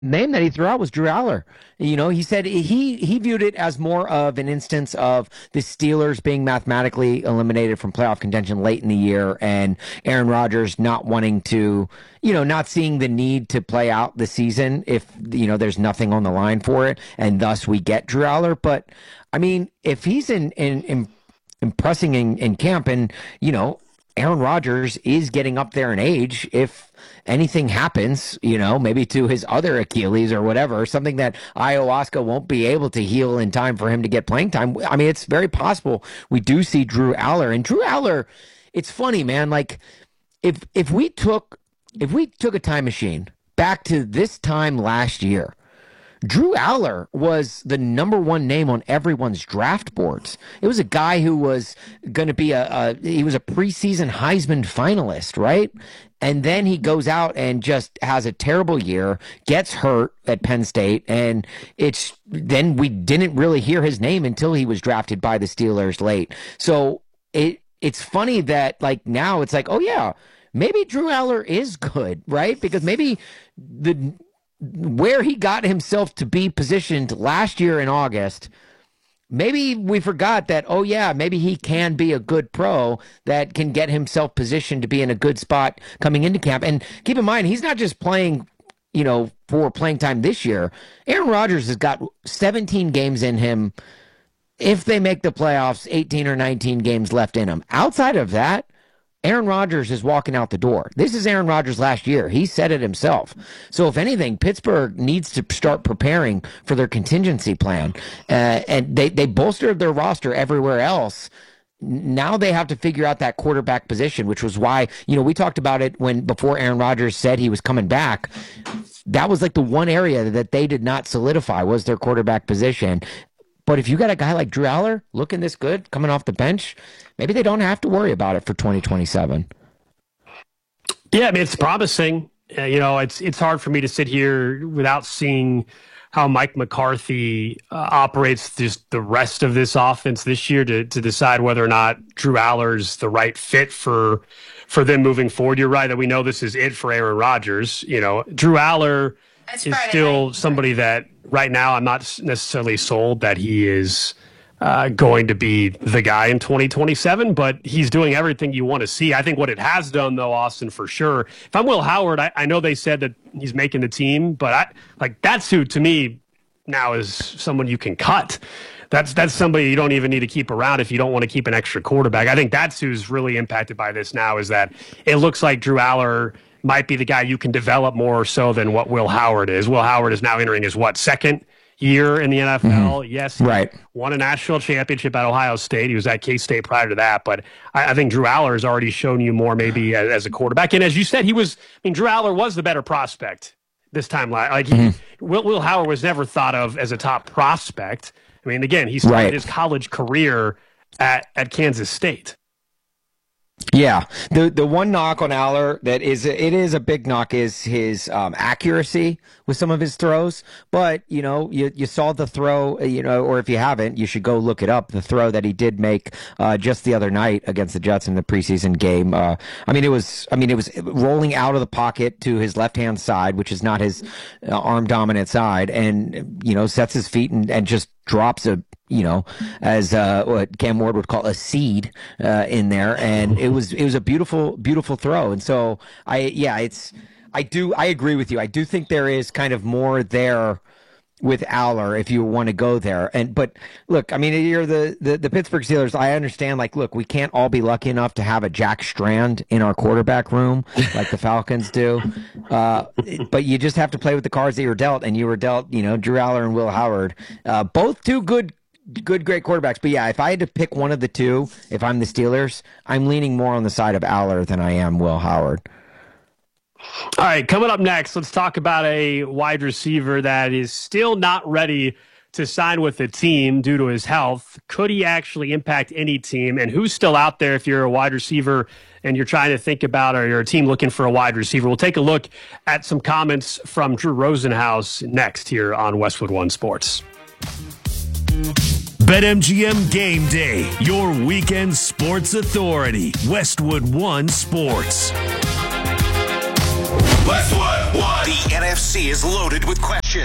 name that he threw out was Drew Aller. He said he viewed it as more of an instance of the Steelers being mathematically eliminated from playoff contention late in the year and Aaron Rodgers not wanting to, not seeing the need to play out the season if, there's nothing on the line for it. And thus we get Drew Aller. But I mean, if he's impressing in camp and, Aaron Rodgers is getting up there in age. If anything happens, maybe to his other Achilles or whatever, something that ayahuasca won't be able to heal in time for him to get playing time. I mean, it's very possible we do see Drew Aller. And Drew Aller, it's funny, man. Like if we took a time machine back to this time last year, Drew Aller was the number one name on everyone's draft boards. It was a guy who was going to be he was a preseason Heisman finalist, right? And then he goes out and just has a terrible year, gets hurt at Penn State, and then we didn't really hear his name until he was drafted by the Steelers late. So it's funny that like now it's like, oh yeah, maybe Drew Aller is good, right? Because maybe where he got himself to be positioned last year in August, maybe we forgot that, oh yeah, maybe he can be a good pro that can get himself positioned to be in a good spot coming into camp. And keep in mind, he's not just playing, for playing time this year. Aaron Rodgers has got 17 games in him. If they make the playoffs, 18 or 19 games left in him. Outside of that, Aaron Rodgers is walking out the door. This is Aaron Rodgers last year. He said it himself. So if anything, Pittsburgh needs to start preparing for their contingency plan. And they bolstered their roster everywhere else. Now they have to figure out that quarterback position, which was why, we talked about it before Aaron Rodgers said he was coming back. That was like the one area that they did not solidify was their quarterback position. But if you got a guy like Drew Aller looking this good, coming off the bench, maybe they don't have to worry about it for 2027. Yeah, I mean, it's promising. It's hard for me to sit here without seeing how Mike McCarthy operates just the rest of this offense this year to decide whether or not Drew Aller's the right fit for them moving forward. You're right that we know this is it for Aaron Rodgers. Drew Aller is still somebody that right now I'm not necessarily sold that he is going to be the guy in 2027, but he's doing everything you want to see. I think what it has done, though, Austin, for sure. If I'm Will Howard, I know they said that he's making the team, but that's who, to me, now is someone you can cut. That's somebody you don't even need to keep around if you don't want to keep an extra quarterback. I think that's who's really impacted by this now is that it looks like Drew Aller might be the guy you can develop more so than what Will Howard is. Will Howard is now entering his, second year in the NFL. Mm-hmm. Yes, he won a national championship at Ohio State. He was at K-State prior to that. But I think Drew Aller has already shown you more maybe as a quarterback. And as you said, Drew Aller was the better prospect this time. Will Howard was never thought of as a top prospect. I mean, again, he started his college career at Kansas State. Yeah, the one knock on Aller it is a big knock is his accuracy with some of his throws. But you saw the throw, or if you haven't, you should go look it up. The throw that he did make just the other night against the Jets in the preseason game. It was rolling out of the pocket to his left hand side, which is not his arm dominant side, and sets his feet and just drops as what Cam Ward would call a seed in there, and it was a beautiful throw. And so I agree with you. I do think there is kind of more there with Aller if you want to go there. But look, I mean, you're the Pittsburgh Steelers. I understand. Like, look, we can't all be lucky enough to have a Jack Strand in our quarterback room like the Falcons do. But you just have to play with the cards that you're dealt, and you were dealt, Drew Aller and Will Howard, both two great quarterbacks. But yeah, if I had to pick one of the two, if I'm the Steelers, I'm leaning more on the side of Aller than I am Will Howard. All right, coming up next, let's talk about a wide receiver that is still not ready to sign with the team due to his health. Could he actually impact any team? And who's still out there if you're a wide receiver and you're trying to think about, or you're a team looking for a wide receiver? We'll take a look at some comments from Drew Rosenhaus next here on Westwood One Sports. BetMGM Game Day, your weekend sports authority. Westwood One Sports. Westwood One. The NFC is loaded with questions.